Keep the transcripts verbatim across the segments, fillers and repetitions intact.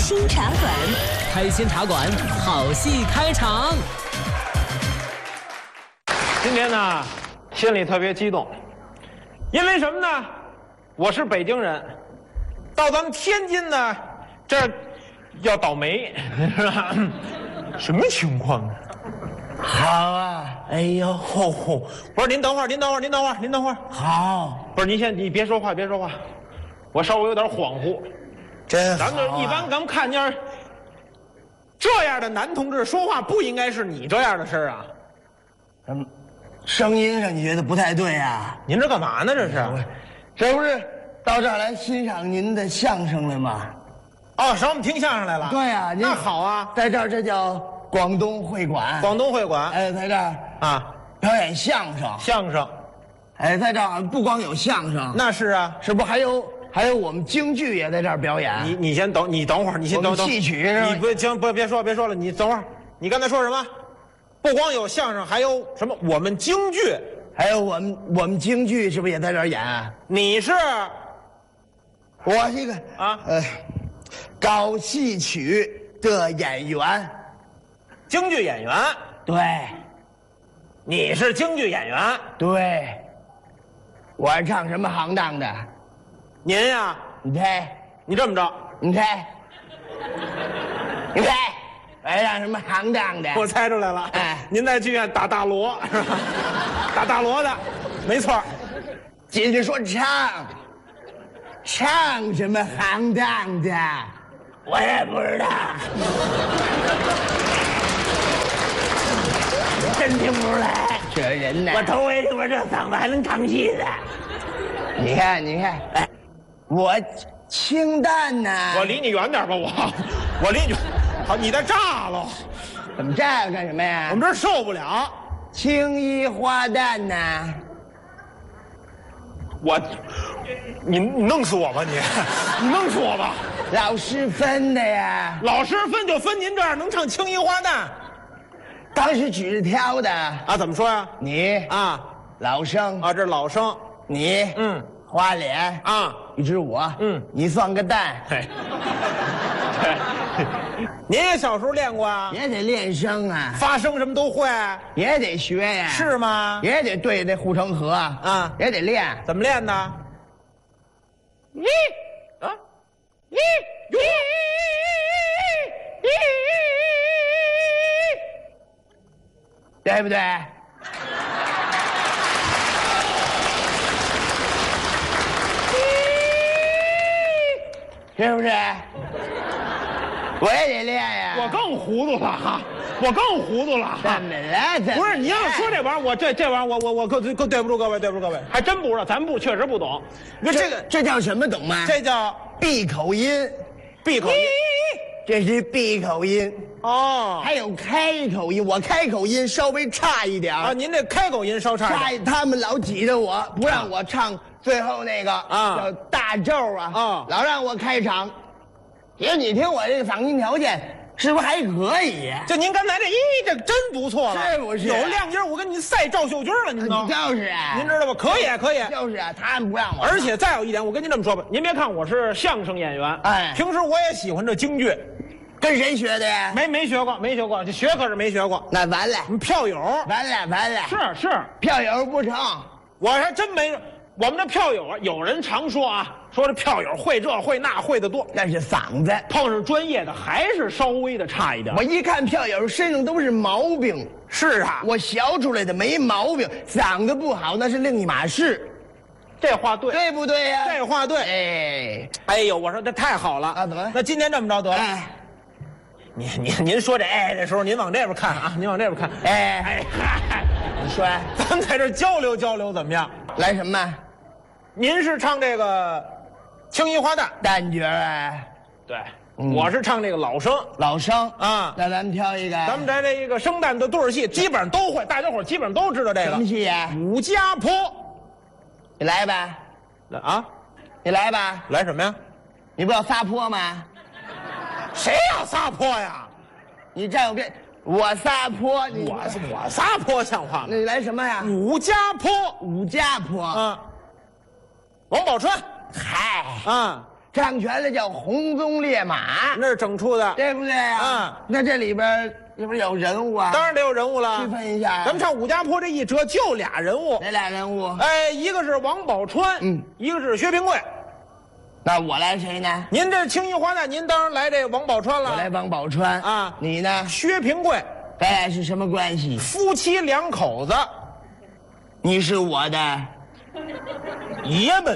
心茶馆， 开心茶馆，好戏开场。 今天呢，心里特别激动，因为什么呢？我是北京人，到咱们天津呢，这儿要倒霉，是吧？什么情况啊？ 好啊！ 哎呦，吼吼！不是您等会儿，您等会儿，您等会儿，您等会儿。 好， 不是您先，你别说话，别说话，我稍微有点恍惚。 真好、啊。 咱们这一般咱们看见这样的男同志说话，不应该是你这样的事儿啊。 嗯，声音上你觉得不太对啊？ 您这干嘛呢？这是？ 这不是到这儿来欣赏您的相声来吗？ 哦，找我们听相声来了。 对啊， 那好啊， 在这儿这叫广东会馆。 广东会馆， 哎，在这儿啊， 表演相声。 相声， 哎，在这儿不光有相声， 那是啊， 是不是还有还有我们京剧也在这儿表演？ 你你先等，你等会儿，你先等等。 戏曲是吧？ 你不行，不别说别说了，你等会儿。你刚才说什么？不光有相声，还有什么？我们京剧， 还有我们我们京剧是不是也在这儿演？ 你是？ 我这个啊， 呃，搞戏曲的演员， 京剧演员。 对， 你是京剧演员。 对，我是唱什么行当的？ 您呀， 你猜， 你这么着， 你猜，你猜，我是唱什么行当的？ 我猜出来了。 哎， 您在剧院打大锣是吧？打大锣的，没错。 进去说唱，唱什么行当的？我也不知道，真听不出来。这人呢？我头回听说这嗓子还能唱戏的。你看，你看，哎，我清淡呢。 我离你远点吧，我，我离你，好，你在炸了。 怎么炸干什么呀？ 我们这儿受不了。 青衣花旦呢？ 我，你你弄死我吧你，你弄死我吧。 老师分的呀。 老师分就分您这样能唱青衣花旦。 当时举着挑的啊？怎么说呀？ 你啊， 老生啊，这老生。 你嗯， 花脸啊， 一只我嗯， 你算个蛋。 嘿，对，您也小时候练过啊？ 也得练声啊， 发声什么都会， 也得学呀。 是吗？ 也得对那护城河啊， 也得练。 怎么练的？一啊，一一一， 对不对？是不是？我也得练呀。 我更糊涂了哈，我更糊涂了。 怎么了？怎么了？ 不是你要说这玩意儿，我这这玩意儿，我我我可可对不住各位，对不住各位，还真不知道，咱不确实不懂。你说这个这叫什么？懂吗？ 这叫闭口音， 闭口音， 这是闭口音。 哦， 还有开口音，我开口音稍微差一点啊。您这开口音稍差一点。 差，他们老挤着我，不让我唱最后那个啊叫大咒啊， 啊， 老让我开场。其实你听我这个嗓音条件，是不是还可以？ 就您刚才这，咦，这真不错了， 是不是？ 有亮音，我跟您赛赵秀军了，您都。 就是啊， 您知道吧？可以，可以。 就是啊，他们不让我。 而且再有一点，我跟您这么说吧，您别看我是相声演员， 哎， 平时我也喜欢这京剧。 跟谁学的呀？ 没没学过，没学过，这学可是没学过。 那完了， 我们票友， 完了，完了。 是是， 票友不成， 我还真没。我们这票友啊，有人常说啊，说这票友会这会那会的多， 那是嗓子。 碰上专业的还是稍微的差一点。 我一看票友身上都是毛病。 是啊， 我学出来的没毛病，嗓子不好那是另一码事。 这话对， 对不对呀？ 这话对。 哎， 哎呦，我说这太好了啊！怎么？ 那今天这么着得了。 哎， 您您您说这哎的时候，您往这边看啊，您往这边看。 哎哎嗨， 你说， 咱们在这交流交流怎么样？ 来什么？ 您是唱这个青衣花旦旦角啊？ 对，嗯、我是唱这个老生。 老生啊， 那咱们挑一个。 咱们在这一个生旦的对儿戏，基本上都会，大家伙基本上都知道这个。 什么戏呀？ 武家坡。 你来吧。 啊， 你来吧。 来什么呀？ 你不要撒泼吗？ 谁要撒泼呀？ 你站我边，我撒泼，你我我撒泼像话吗？ 那你来什么呀？ 武家坡， 武家坡啊，王宝钏， 嗨啊， 唱全了叫红鬃烈马， 那是整出的， 对不对啊？ 嗯， 那这里边是不是有人物啊？ 当然得有人物了。 区分一下， 咱们唱武家坡这一折就俩人物， 哪俩人物？ 哎，一个是王宝钏， 嗯， 一个是薛平贵。 那我来谁呢？ 您这青衣花旦，您当然来这王宝钏了。 我来王宝钏啊， 你呢？ 薛平贵， 咱俩是什么关系？ 夫妻两口子， 你是我的爷们，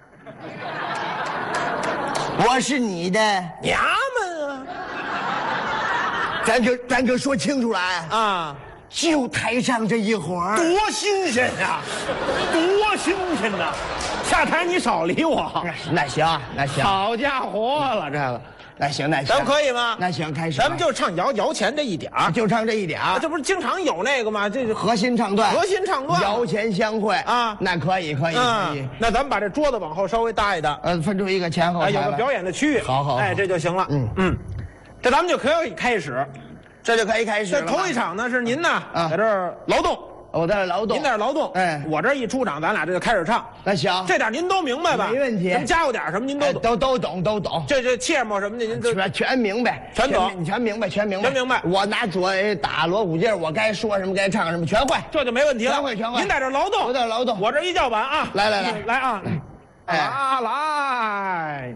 我是你的娘们啊！ 咱可咱可说清楚了啊！ 啊， 就台上这一会儿， 多新鲜呀、啊，多新鲜呐！下台你少理我。 那行那行， 好家伙了，这个那行那行， 咱们可以吗？ 那行，开始， 咱们就唱摇摇钱这一点儿， 就唱这一点啊，这不是经常有那个吗？这核心唱段， 核心唱段， 摇钱相会啊， 那可以可以可以。 那咱们把这桌子往后稍微搭一搭， 呃，分出一个前后台， 有个表演的区域， 好好， 哎，这就行了。嗯嗯，这咱们就可以开始， 这就可以开始了。 这头一场呢是您呢， 啊， 在这儿劳动。 我在这劳动， 您在这劳动， 哎， 我这一出场，咱俩这就开始唱。 那行， 这点您都明白吧？ 没问题。 什么加油点什么您都懂， 都都懂都懂。 这这切末什么的您都全全明白， 全懂， 全明白，全明白， 全明白。 我拿嘴打锣鼓劲儿，我该说什么该唱什么全会， 这就没问题了。 全会全会。 您在这劳动， 我在这劳动， 我这一叫板啊， 来来来来啊， 哎啊来。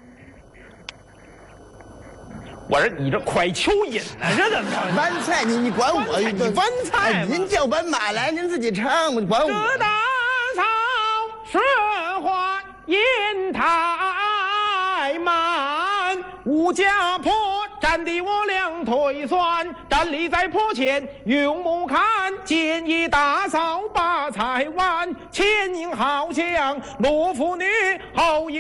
我说你这快蚯蚓呢，这怎么着？ 弯菜，你你管我？ 你弯菜吗？ 您叫板马来，您自己唱，你管我？ 这大嫂说话言太慢，武家坡站地我两腿酸，站立在坡前用目看，见一大嫂把菜碗，前迎好像罗妇女后迎。